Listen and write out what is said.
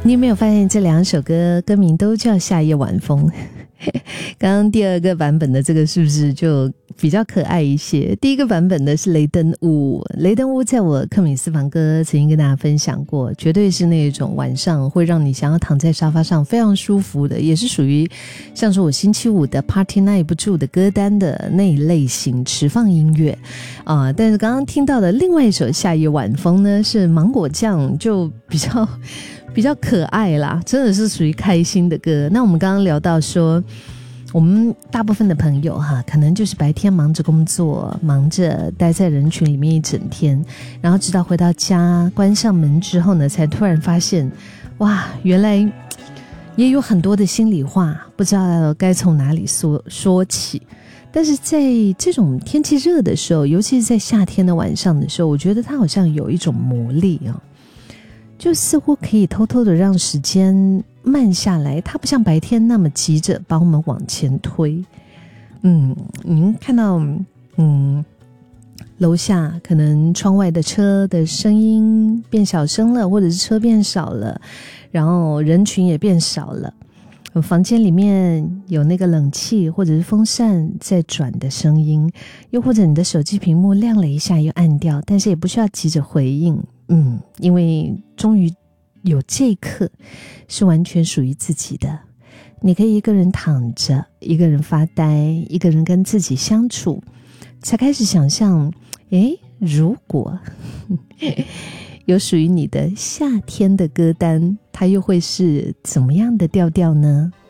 你有没有发现这两首歌歌名都叫夏夜晚风？刚刚第二个版本的这个是不是就比较可爱一些？第一个版本的是雷登屋，雷登屋在我克敏私房歌曾经跟大家分享过，绝对是那种晚上会让你想要躺在沙发上非常舒服的，也是属于像是我星期五的 Party Night 不住的歌单的那一类型持放音乐但是刚刚听到的另外一首夏夜晚风呢，是芒果酱，就比较可爱啦，真的是属于开心的歌。那我们刚刚聊到说，我们大部分的朋友可能就是白天忙着工作，忙着待在人群里面一整天，然后直到回到家关上门之后呢，才突然发现，哇，原来也有很多的心里话，不知道该从哪里说起。但是在这种天气热的时候，尤其是在夏天的晚上的时候，我觉得它好像有一种魔力就似乎可以偷偷的让时间慢下来，它不像白天那么急着把我们往前推。您看到楼下可能窗外的车的声音变小声了，或者是车变少了，然后人群也变少了，房间里面有那个冷气或者是风扇在转的声音，又或者你的手机屏幕亮了一下又暗掉，但是也不需要急着回应，因为终于有这一刻是完全属于自己的，你可以一个人躺着，一个人发呆，一个人跟自己相处，才开始想象，如果有属于你的夏天的歌单，它又会是怎么样的调调呢？